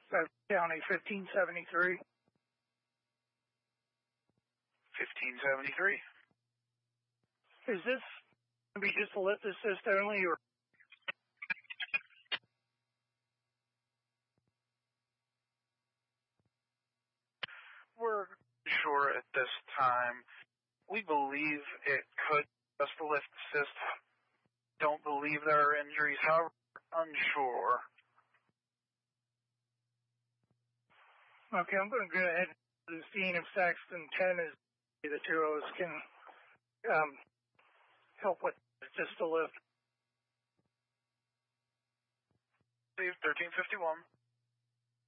County 1573. 1573. Is this going to be just a lift assist only, or? We're sure at this time. We believe it could just a lift assist. Don't believe there are injuries, however, unsure. Okay, I'm going to go ahead to the scene of Saxton 10 as the two of us can help with just a lift. Leave 1351.